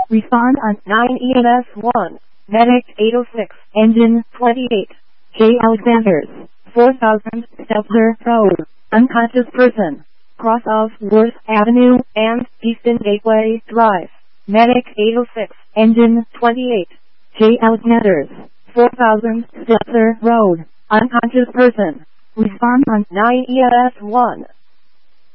Respond on 9 EMS 1. Medic 806. engine 28. J. Alexander's 4000 Stelzner Road. Unconscious person. Cross of Worth Avenue and Easton Gateway Drive. Medic 806. Engine 28. J. Alexander's 4000 Stelzner Road. Unconscious person. Respond on 9 EMS 1.